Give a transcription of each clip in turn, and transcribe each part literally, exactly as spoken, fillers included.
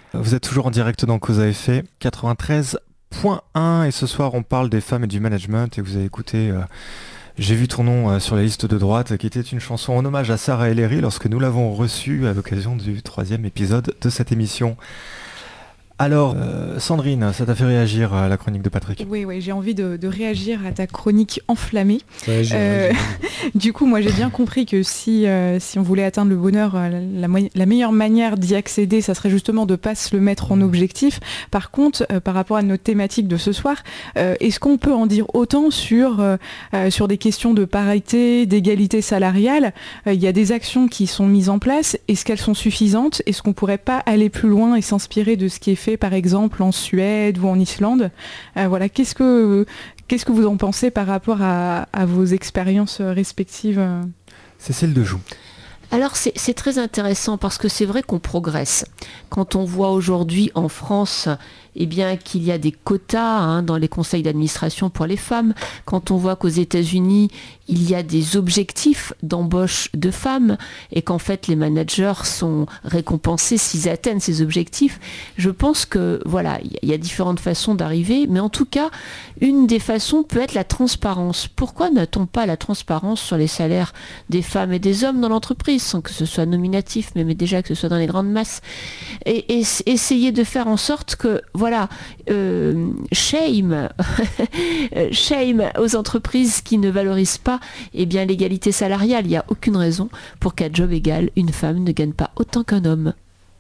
Vous êtes toujours en direct dans Cause à effet quatre-vingt-treize point un et ce soir on parle des femmes et du management et vous avez écouté euh, J'ai vu ton nom euh, sur la liste de droite qui était une chanson en hommage à Sarah Ellery lorsque nous l'avons reçue à l'occasion du troisième épisode de cette émission. Alors, euh, Sandrine, ça t'a fait réagir à la chronique de Patrick? Oui, oui, j'ai envie de, de réagir à ta chronique enflammée. Ouais, j'ai Euh, du coup, moi, j'ai bien compris que si, euh, si on voulait atteindre le bonheur, euh, la, la, la meilleure manière d'y accéder, ça serait justement de ne pas se le mettre en objectif. Par contre, euh, par rapport à notre thématique de ce soir, euh, est-ce qu'on peut en dire autant sur, euh, euh, sur des questions de parité, d'égalité salariale? Il euh, y a des actions qui sont mises en place. Est-ce qu'elles sont suffisantes? Est-ce qu'on ne pourrait pas aller plus loin et s'inspirer de ce qui est fait par exemple en Suède ou en Islande? euh, Voilà, qu'est-ce que, qu'est-ce que vous en pensez par rapport à, à vos expériences respectives? Cécile Dejoux. Alors c'est, c'est très intéressant parce que c'est vrai qu'on progresse. Quand on voit aujourd'hui en France eh bien, qu'il y a des quotas hein, dans les conseils d'administration pour les femmes, quand on voit qu'aux États-Unis, il y a des objectifs d'embauche de femmes et qu'en fait les managers sont récompensés s'ils atteignent ces objectifs, je pense que voilà, il y a différentes façons d'arriver, mais en tout cas, une des façons peut être la transparence. Pourquoi n'a-t-on pas la transparence sur les salaires des femmes et des hommes dans l'entreprise, sans que ce soit nominatif, mais, mais déjà que ce soit dans les grandes masses, et, et essayer de faire en sorte que voilà, euh, shame, shame aux entreprises qui ne valorisent pas eh bien, l'égalité salariale. Il n'y a aucune raison pour qu'à job égal, une femme ne gagne pas autant qu'un homme.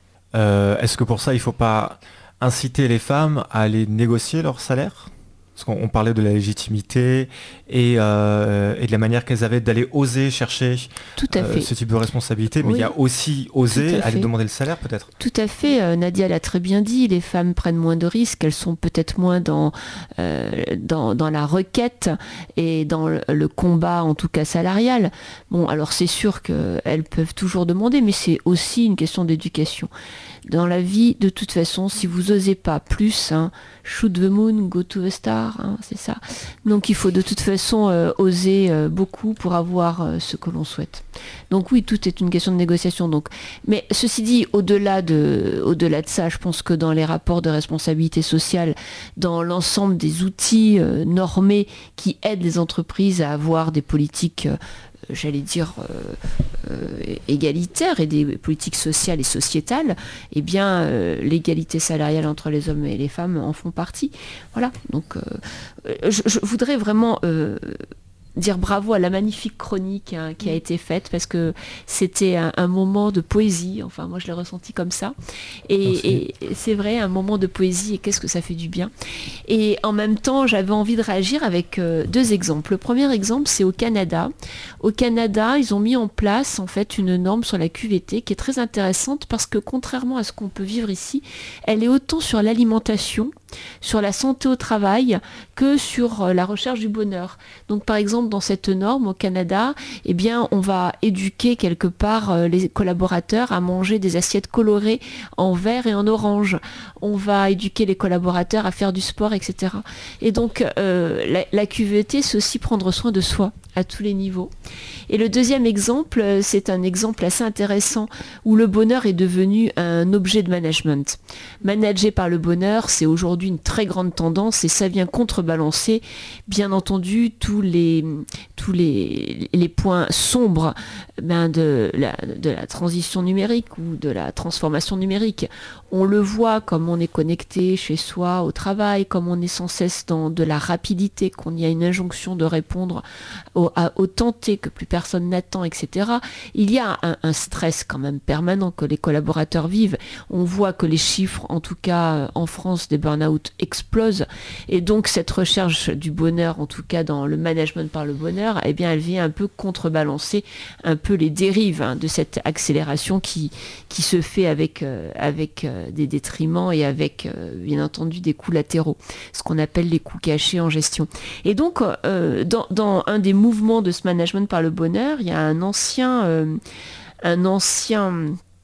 Euh, est-ce que pour ça, il ne faut pas inciter les femmes à aller négocier leur salaire ? Parce qu'on parlait de la légitimité et, euh, et de la manière qu'elles avaient d'aller oser chercher Tout à euh, fait. ce type de responsabilité, mais Oui. il y a aussi oser aller demander le salaire peut-être. Tout à fait, euh, Nadia l'a très bien dit, les femmes prennent moins de risques, elles sont peut-être moins dans, euh, dans, dans la requête et dans le, le combat en tout cas salarial. Bon, alors c'est sûr qu'elles peuvent toujours demander, mais c'est aussi une question d'éducation. Dans la vie, de toute façon, si vous osez pas plus, hein, shoot the moon, go to the star, hein, c'est ça. Donc il faut de toute façon euh, oser euh, beaucoup pour avoir euh, ce que l'on souhaite. Donc oui, tout est une question de négociation. Donc, mais ceci dit, au-delà de, au-delà de ça, je pense que dans les rapports de responsabilité sociale, dans l'ensemble des outils euh, normés qui aident les entreprises à avoir des politiques euh, j'allais dire euh, euh, égalitaires et des politiques sociales et sociétales, eh bien euh, l'égalité salariale entre les hommes et les femmes en font partie. Voilà, donc euh, je, je voudrais vraiment euh, dire bravo à la magnifique chronique hein, qui a été faite parce que c'était un, un moment de poésie, enfin moi je l'ai ressenti comme ça et, et, et c'est vrai, un moment de poésie et qu'est-ce que ça fait du bien. Et en même temps j'avais envie de réagir avec euh, deux exemples. Le premier exemple c'est au Canada. Au Canada ils ont mis en place en fait une norme sur la Q V T qui est très intéressante parce que contrairement à ce qu'on peut vivre ici, elle est autant sur l'alimentation, sur la santé au travail que sur euh, la recherche du bonheur. Donc par exemple dans cette norme au Canada, eh bien, on va éduquer quelque part euh, les collaborateurs à manger des assiettes colorées en vert et en orange. On va éduquer les collaborateurs à faire du sport, et cetera. Et donc, euh, la, la Q V T, c'est aussi prendre soin de soi à tous les niveaux. Et le deuxième exemple, c'est un exemple assez intéressant où le bonheur est devenu un objet de management. Manager par le bonheur, c'est aujourd'hui une très grande tendance et ça vient contrebalancer, bien entendu, tous les, tous les, les points sombres ben, de, la, de la transition numérique ou de la transformation numérique. On le voit comme on est connecté chez soi au travail, comme on est sans cesse dans de la rapidité, qu'on y a une injonction de répondre au, à, au tenté que plus personne n'attend, et cetera. Il y a un, un stress quand même permanent que les collaborateurs vivent. On voit que les chiffres, en tout cas en France, des burn-out explosent. Et donc cette recherche du bonheur, en tout cas dans le management par le bonheur, eh bien elle vient un peu contrebalancer un peu les dérives hein, de cette accélération qui, qui se fait avec, euh, avec euh, des détriments et avec euh, bien entendu des coûts latéraux, ce qu'on appelle les coûts cachés en gestion. Et donc euh, dans, dans un des mouvements de ce management par le bonheur, il y a un ancien, euh, un ancien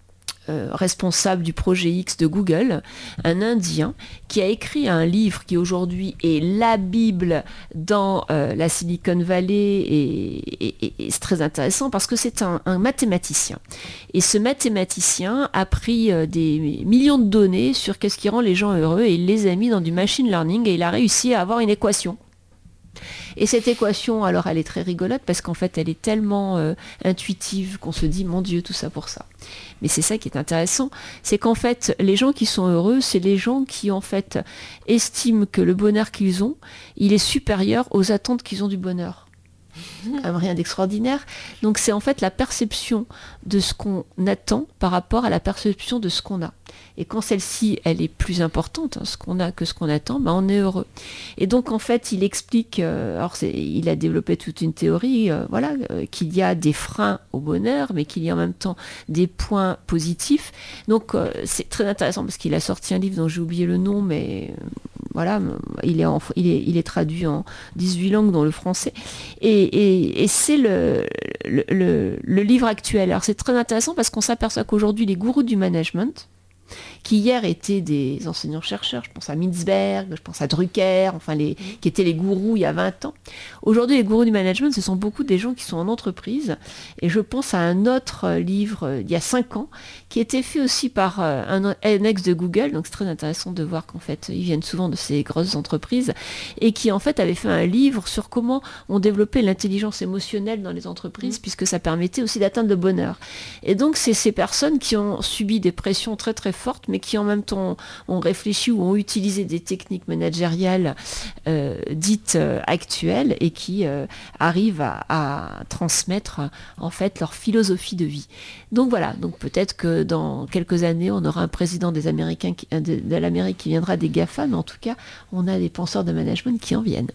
euh, responsable du projet X de Google, un Indien, qui a écrit un livre qui aujourd'hui est la Bible dans euh, la Silicon Valley, et, et, et, et c'est très intéressant parce que c'est un, un mathématicien. Et ce mathématicien a pris euh, des millions de données sur qu'est-ce qui rend les gens heureux, et il les a mis dans du machine learning, et il a réussi à avoir une équation. Et cette équation, alors elle est très rigolote parce qu'en fait elle est tellement euh, intuitive qu'on se dit mon Dieu, tout ça pour ça. Mais c'est ça qui est intéressant, c'est qu'en fait les gens qui sont heureux, c'est les gens qui en fait estiment que le bonheur qu'ils ont, il est supérieur aux attentes qu'ils ont du bonheur. Quand même rien d'extraordinaire. Donc c'est en fait la perception de ce qu'on attend par rapport à la perception de ce qu'on a. Et quand celle-ci, elle est plus importante, hein, ce qu'on a que ce qu'on attend, ben on est heureux. Et donc en fait, il explique, euh, alors c'est, il a développé toute une théorie, euh, voilà, euh, qu'il y a des freins au bonheur, mais qu'il y a en même temps des points positifs. Donc euh, c'est très intéressant parce qu'il a sorti un livre dont j'ai oublié le nom, mais euh, voilà, il est, en, il, est, il est traduit en dix-huit langues, dont le français. Et, et, et c'est le, le, le, le livre actuel. Alors c'est très intéressant parce qu'on s'aperçoit qu'aujourd'hui, les gourous du management, qui hier étaient des enseignants-chercheurs, je pense à Mintzberg, je pense à Drucker, enfin les, qui étaient les gourous il y a vingt ans. Aujourd'hui, les gourous du management, ce sont beaucoup des gens qui sont en entreprise. Et je pense à un autre livre il y a cinq ans, qui était fait aussi par un, un ex de Google, donc c'est très intéressant de voir qu'en fait, ils viennent souvent de ces grosses entreprises, et qui en fait avait fait un livre sur comment on développait l'intelligence émotionnelle dans les entreprises, mmh. puisque ça permettait aussi d'atteindre le bonheur. Et donc, c'est ces personnes qui ont subi des pressions très très fortes, mais qui en même temps ont réfléchi ou ont utilisé des techniques managériales euh, dites euh, actuelles, et qui euh, arrivent à, à transmettre en fait leur philosophie de vie. Donc voilà, donc peut-être que dans quelques années, on aura un président des Américains qui, de, de l'Amérique qui viendra des GAFA, mais en tout cas, on a des penseurs de management qui en viennent.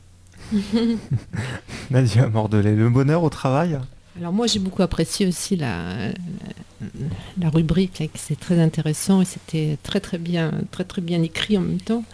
Nadia Mordelet, le bonheur au travail ? Alors moi j'ai beaucoup apprécié aussi la, la, la rubrique, là, c'est très intéressant et c'était très très bien, très très bien écrit en même temps.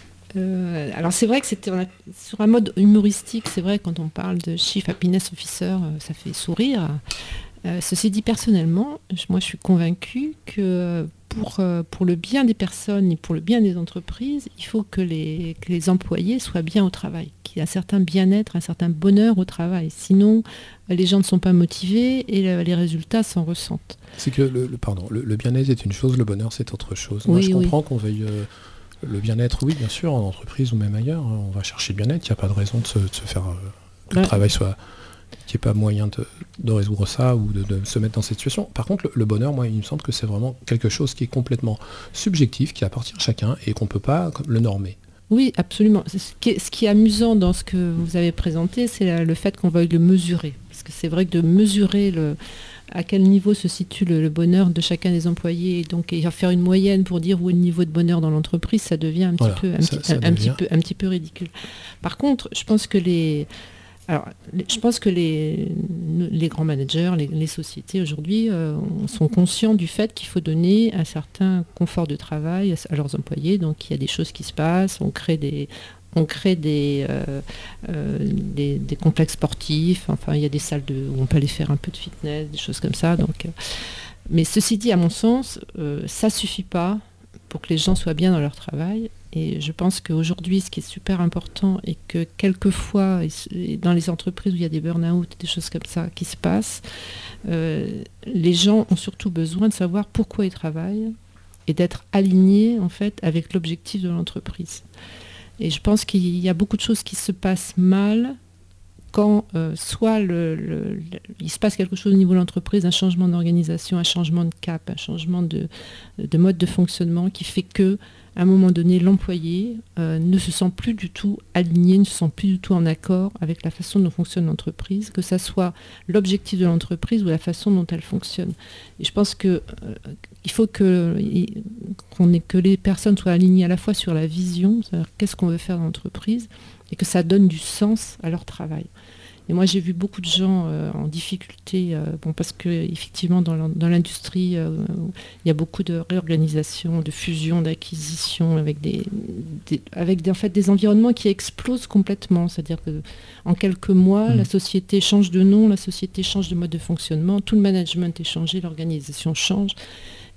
Euh, alors c'est vrai que c'était a, sur un mode humoristique, c'est vrai quand on parle de Chief Happiness Officer, ça fait sourire. Euh, ceci dit, personnellement, moi je suis convaincue que pour, pour le bien des personnes et pour le bien des entreprises, il faut que les, que les employés soient bien au travail, qu'il y ait un certain bien-être, un certain bonheur au travail. Sinon, les gens ne sont pas motivés et le, les résultats s'en ressentent. C'est que le, le, pardon, le, le bien-être est une chose, le bonheur c'est autre chose. Moi oui, je comprends oui. qu'on veuille... Euh, le bien-être, oui, bien sûr, en entreprise ou même ailleurs, on va chercher le bien-être, il n'y a pas de raison de se, de se faire... Euh, que ben, le travail soit... qu'il n'y ait pas moyen de, de résoudre ça ou de, de se mettre dans cette situation. Par contre, le, le bonheur, moi, il me semble que c'est vraiment quelque chose qui est complètement subjectif, qui appartient à chacun et qu'on ne peut pas le normer. Oui, absolument. Ce qui, est, ce qui est amusant dans ce que vous avez présenté, c'est le fait qu'on veuille le mesurer. Parce que c'est vrai que de mesurer le, à quel niveau se situe le, le bonheur de chacun des employés, et donc et faire une moyenne pour dire où est le niveau de bonheur dans l'entreprise, ça devient un, voilà, petit, peu, un, ça, petit, ça un, devient... un, petit, peu, un petit peu ridicule. Par contre, je pense que les... Alors, je pense que les, les grands managers, les, les sociétés aujourd'hui euh, sont conscients du fait qu'il faut donner un certain confort de travail à, à leurs employés. Donc, il y a des choses qui se passent, on crée des, on crée des, euh, euh, des, des complexes sportifs. Enfin, il y a des salles de, où on peut aller faire un peu de fitness, des choses comme ça. Donc, euh, mais ceci dit, à mon sens, euh, ça ne suffit pas pour que les gens soient bien dans leur travail. Et je pense qu'aujourd'hui, ce qui est super important, et que quelquefois, dans les entreprises où il y a des burn-out, des choses comme ça qui se passent, euh, les gens ont surtout besoin de savoir pourquoi ils travaillent et d'être alignés, en fait, avec l'objectif de l'entreprise. Et je pense qu'il y a beaucoup de choses qui se passent mal quand euh, soit le, le, le, il se passe quelque chose au niveau de l'entreprise, un changement d'organisation, un changement de cap, un changement de, de mode de fonctionnement qui fait que à un moment donné, l'employé euh, ne se sent plus du tout aligné, ne se sent plus du tout en accord avec la façon dont fonctionne l'entreprise, que ça soit l'objectif de l'entreprise ou la façon dont elle fonctionne. Et je pense qu'il euh, faut que, qu'on ait, que les personnes soient alignées à la fois sur la vision, c'est-à-dire qu'est-ce qu'on veut faire dans l'entreprise, et que ça donne du sens à leur travail. Et moi, j'ai vu beaucoup de gens euh, en difficulté, euh, bon, parce qu'effectivement, dans, dans l'industrie, euh, il y a beaucoup de réorganisation, de fusion, d'acquisition, avec, des, des, avec des, en fait, des environnements qui explosent complètement. C'est-à-dire qu'en quelques mois, mmh. la société change de nom, la société change de mode de fonctionnement, tout le management est changé, l'organisation change.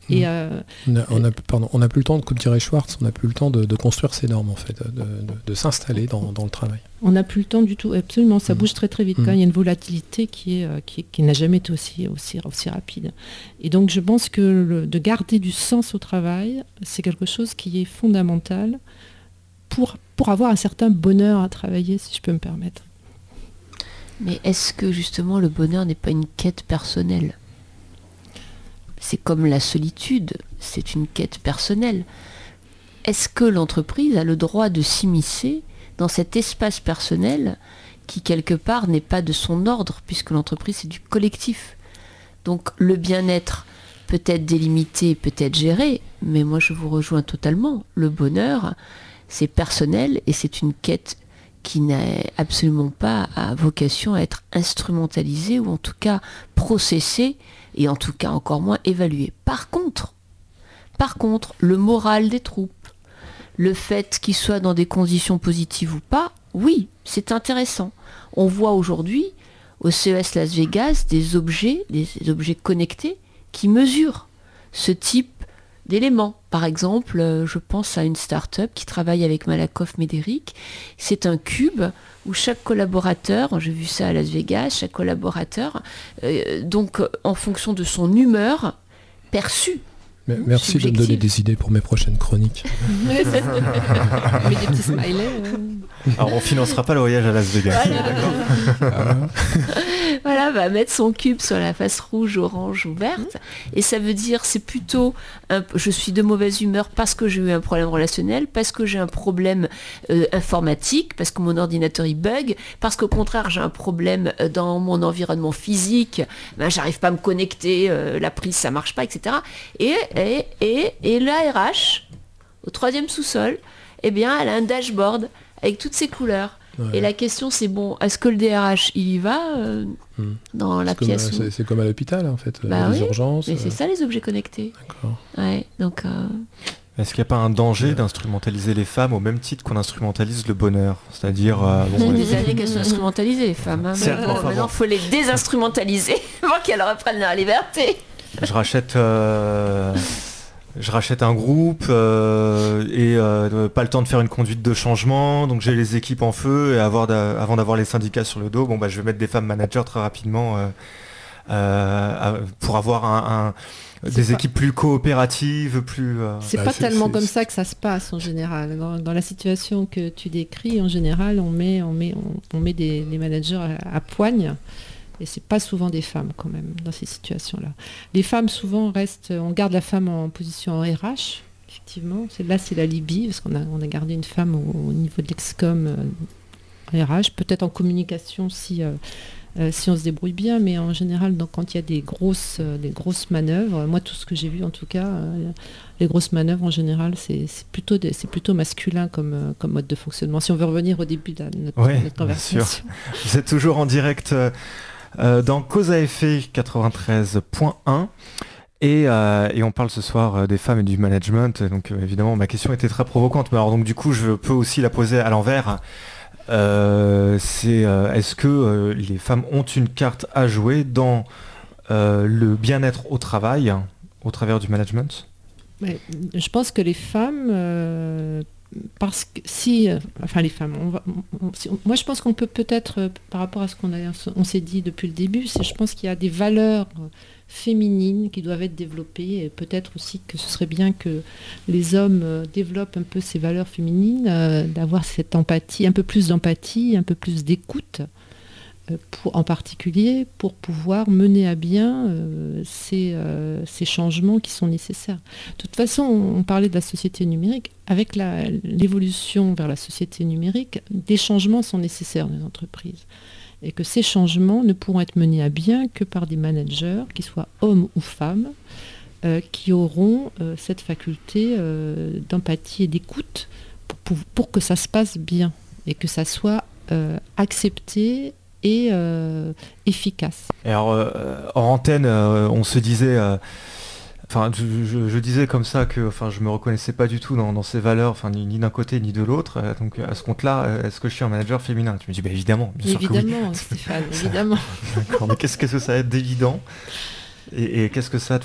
Et euh, on, a, on, a, pardon, on a plus le temps, comme dirait Schwartz, on n'a plus le temps de, de construire ces normes, en fait, de, de, de s'installer dans, dans le travail. On n'a plus le temps du tout, absolument, ça mmh. bouge très très vite. Mmh. Quand il y a une volatilité qui, est, euh, qui, qui n'a jamais été aussi, aussi, aussi rapide. Et donc je pense que le, de garder du sens au travail, c'est quelque chose qui est fondamental pour, pour avoir un certain bonheur à travailler, si je peux me permettre. Mais est-ce que justement le bonheur n'est pas une quête personnelle ? C'est comme la solitude, c'est une quête personnelle. Est-ce que l'entreprise a le droit de s'immiscer dans cet espace personnel qui, quelque part, n'est pas de son ordre, puisque l'entreprise, c'est du collectif. Donc, le bien-être peut être délimité, peut être géré, mais moi, je vous rejoins totalement. Le bonheur, c'est personnel et c'est une quête qui n'a absolument pas à vocation à être instrumentalisée ou en tout cas processée et en tout cas encore moins évaluée. Par contre, par contre, le moral des troupes, le fait qu'ils soient dans des conditions positives ou pas, oui, c'est intéressant. On voit aujourd'hui au C E S Las Vegas des objets, des objets connectés qui mesurent ce type d'éléments. Par exemple, je pense à une start-up qui travaille avec Malakoff Médéric. C'est un cube où chaque collaborateur, j'ai vu ça à Las Vegas, chaque collaborateur, euh, donc en fonction de son humeur perçue. Mais merci subjective. De me donner des idées pour mes prochaines chroniques. Mais des petits smileys. Euh... Alors on financera pas le voyage à Las Vegas. Voilà, d'accord. Voilà, va mettre son cube sur la face rouge, orange ou verte. Et ça veut dire, c'est plutôt, un, je suis de mauvaise humeur parce que j'ai eu un problème relationnel, parce que j'ai un problème euh, informatique, parce que mon ordinateur il bug, parce qu'au contraire j'ai un problème dans mon environnement physique, ben, j'arrive pas à me connecter, euh, la prise ça marche pas, et cetera. Et, et, et, et l'A R H, au troisième sous-sol, eh bien, elle a un dashboard avec toutes ces couleurs. Ouais. Et la question c'est, bon, est-ce que le D R H il y va euh, hmm. dans la c'est pièce comme, où... c'est, c'est comme à l'hôpital en fait, bah les oui, urgences. Mais euh... c'est ça les objets connectés. D'accord. Ouais, donc, euh... Est-ce qu'il n'y a pas un danger d'instrumentaliser les femmes au même titre qu'on instrumentalise le bonheur ? C'est-à-dire... Euh, bon, ça fait des années qu'elles sont instrumentalisées les femmes. Hein. Maintenant, bon, maintenant il faut les désinstrumentaliser pour qu'elles reprennent leur liberté. Je rachète... Euh... Je rachète un groupe euh, et euh, pas le temps de faire une conduite de changement, donc j'ai les équipes en feu et avoir d'a- avant d'avoir les syndicats sur le dos, bon bah je vais mettre des femmes managers très rapidement euh, euh, pour avoir un, un, des pas... équipes plus coopératives, plus. Euh... C'est bah, pas c'est, tellement c'est, comme c'est... ça que ça se passe en général. Dans, dans la situation que tu décris, en général, on met on met on, on met des, des managers à, à poigne. Et c'est pas souvent des femmes quand même dans ces situations-là. Les femmes souvent restent, on garde la femme en position en R H, effectivement. C'est, là c'est la Libye, parce qu'on a, on a gardé une femme au, au niveau de l'Excom euh, R H, peut-être en communication si, euh, euh, si on se débrouille bien, mais en général donc, quand il y a des grosses, euh, des grosses manœuvres, moi tout ce que j'ai vu en tout cas, euh, les grosses manœuvres en général c'est, c'est, plutôt, des, c'est plutôt masculin comme, euh, comme mode de fonctionnement. Si on veut revenir au début de notre, ouais, notre conversation. Bien sûr. Vous êtes toujours en direct euh... Euh, dans Cause à effet quatre-vingt-treize point un et, euh, et on parle ce soir euh, des femmes et du management. Donc euh, évidemment ma question était très provocante, mais alors donc du coup je peux aussi la poser à l'envers. Euh, c'est euh, est-ce que euh, les femmes ont une carte à jouer dans euh, le bien-être au travail au travers du management ? Ouais, je pense que les femmes euh, parce que si, euh, enfin les femmes, on va, on, si, on, moi je pense qu'on peut peut-être, euh, par rapport à ce qu'on a, on s'est dit depuis le début, c'est, je pense qu'il y a des valeurs euh, féminines qui doivent être développées, et peut-être aussi que ce serait bien que les hommes euh, développent un peu ces valeurs féminines, euh, d'avoir cette empathie, un peu plus d'empathie, un peu plus d'écoute, euh, pour, en particulier pour pouvoir mener à bien euh, ces, euh, ces changements qui sont nécessaires. De toute façon, on, on parlait de la société numérique. Avec la, l'évolution vers la société numérique, des changements sont nécessaires dans les entreprises. Et que ces changements ne pourront être menés à bien que par des managers, qu'ils soient hommes ou femmes, euh, qui auront euh, cette faculté euh, d'empathie et d'écoute pour, pour, pour que ça se passe bien et que ça soit euh, accepté et euh, efficace. Et alors, euh, hors antenne, euh, on se disait... Euh... Enfin, je, je, je disais comme ça que, enfin, je me reconnaissais pas du tout dans, dans ces valeurs, enfin, ni, ni d'un côté ni de l'autre. Euh, donc, à ce compte-là, euh, est-ce que je suis un manager féminin ? Tu me dis, bah évidemment, bien sûr que oui. Évidemment, Stéphane, évidemment. D'accord. Mais qu'est-ce que ça a d'évident et, et qu'est-ce que ça a de féminin ?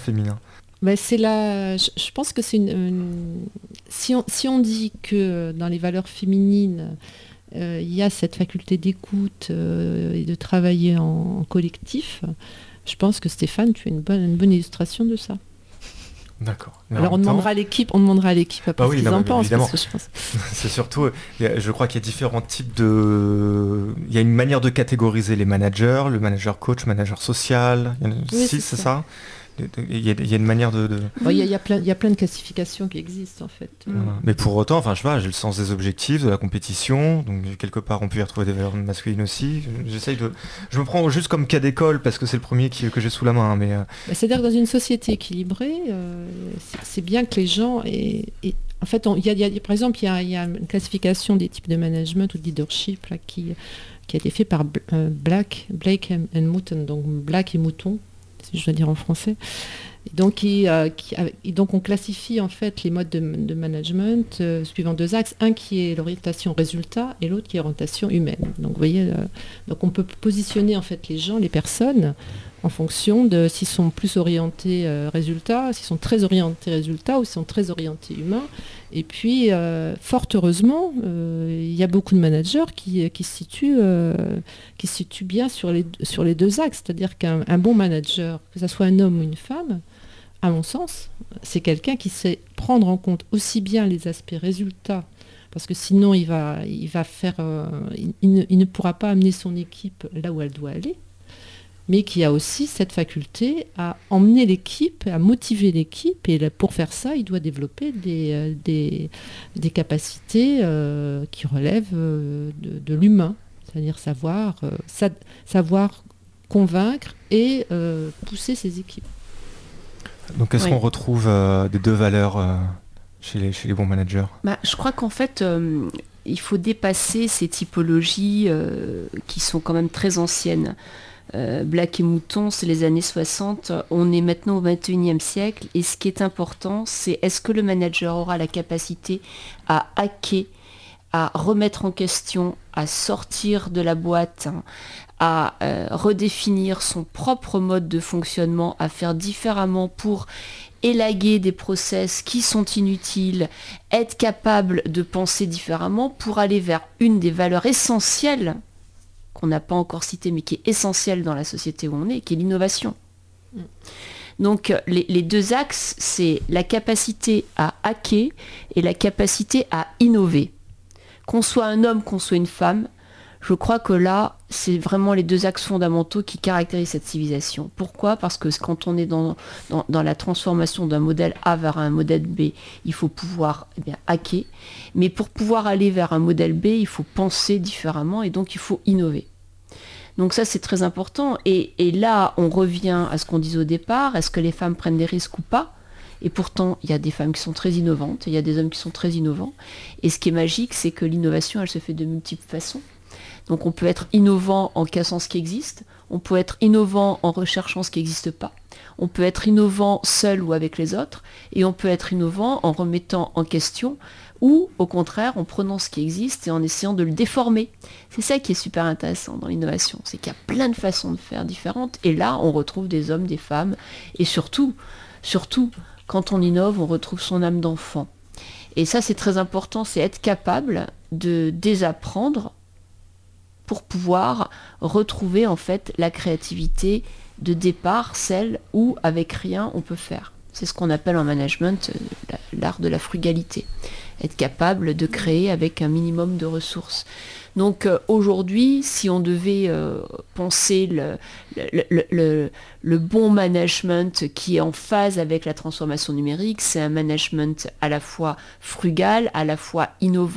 Ben c'est la, je, je pense que c'est une, une si, on, si on dit que dans les valeurs féminines, euh, il y a cette faculté d'écoute euh, et de travailler en, en collectif, je pense que Stéphane, tu es une bonne, une bonne illustration de ça. D'accord. Mais Alors on demandera, temps... à l'équipe, on demandera à l'équipe après bah oui, ce qu'ils non, en pensent. Évidemment. Parce que je pense... c'est surtout, je crois qu'il y a différents types de... Il y a une manière de catégoriser les managers, le manager coach, manager social. Il y en a oui, six, c'est, c'est ça, ça Il y, a, il y a une manière de... de... Bon, il, y a, il, y a plein, il y a plein de classifications qui existent en fait. Voilà. Mais pour autant, enfin, je sais pas, j'ai le sens des objectifs, de la compétition, donc quelque part on peut y retrouver des valeurs masculines aussi. J'essaye de... Je me prends juste comme cas d'école parce que c'est le premier qui, que j'ai sous la main. Mais... Bah, c'est-à-dire que dans une société équilibrée, euh, c'est, c'est bien que les gens... aient, aient... En fait, on, y a, y a, par exemple, il y a, y a une classification des types de management ou de leadership là, qui, qui a été fait par euh, Black, Blake and Mouton, donc Black et Mouton, si je dois dire en français. Et donc, il, euh, qui, et donc on classifie en fait les modes de, de management euh, suivant deux axes, un qui est l'orientation résultat et l'autre qui est l'orientation humaine. Donc vous voyez, euh, donc on peut positionner en fait les gens, les personnes, en fonction de s'ils sont plus orientés euh, résultats, s'ils sont très orientés résultats ou s'ils sont très orientés humains. Et puis, euh, fort heureusement, euh, il y a beaucoup de managers qui, qui, se situent, euh, qui se situent bien sur les, sur les deux axes. C'est-à-dire qu'un un bon manager, que ce soit un homme ou une femme, à mon sens, c'est quelqu'un qui sait prendre en compte aussi bien les aspects résultats, parce que sinon il va, il va faire, euh, il, il, ne, il ne pourra pas amener son équipe là où elle doit aller, mais qui a aussi cette faculté à emmener l'équipe, à motiver l'équipe, et pour faire ça, il doit développer des, euh, des, des capacités euh, qui relèvent euh, de, de l'humain, c'est-à-dire savoir, euh, sa, savoir convaincre et euh, pousser ses équipes. Donc est-ce oui. qu'on retrouve euh, des deux valeurs euh, chez, les, chez les bons managers ? Bah, je crois qu'en fait, euh, il faut dépasser ces typologies euh, qui sont quand même très anciennes. Euh, Black et Mouton, c'est les années soixante. On est maintenant au vingt et unième siècle. Et ce qui est important, c'est est-ce que le manager aura la capacité à hacker, à remettre en question, à sortir de la boîte, hein, à euh, redéfinir son propre mode de fonctionnement, à faire différemment pour élaguer des process qui sont inutiles, être capable de penser différemment pour aller vers une des valeurs essentielles qu'on n'a pas encore citée, mais qui est essentielle dans la société où on est, qui est l'innovation. Mm. Donc les, les deux axes, c'est la capacité à hacker et la capacité à innover. Qu'on soit un homme, qu'on soit une femme, je crois que là, c'est vraiment les deux axes fondamentaux qui caractérisent cette civilisation. Pourquoi ? Parce que quand on est dans, dans, dans la transformation d'un modèle A vers un modèle B, il faut pouvoir eh bien, hacker. Mais pour pouvoir aller vers un modèle B, il faut penser différemment et donc il faut innover. Donc ça, c'est très important. Et, et là, on revient à ce qu'on disait au départ. Est-ce que les femmes prennent des risques ou pas ? Et pourtant, il y a des femmes qui sont très innovantes, et il y a des hommes qui sont très innovants. Et ce qui est magique, c'est que l'innovation, elle se fait de multiples façons. Donc on peut être innovant en cassant ce qui existe, on peut être innovant en recherchant ce qui n'existe pas, on peut être innovant seul ou avec les autres, et on peut être innovant en remettant en question, ou au contraire en prenant ce qui existe et en essayant de le déformer. C'est ça qui est super intéressant dans l'innovation, c'est qu'il y a plein de façons de faire différentes, et là on retrouve des hommes, des femmes, et surtout, surtout, quand on innove, on retrouve son âme d'enfant. Et ça c'est très important, c'est être capable de désapprendre pour pouvoir retrouver en fait la créativité de départ, celle où avec rien on peut faire. C'est ce qu'on appelle en management l'art de la frugalité. Être capable de créer avec un minimum de ressources. Donc euh, aujourd'hui, si on devait euh, penser le, le, le, le, le bon management qui est en phase avec la transformation numérique, c'est un management à la fois frugal, à la fois innovant,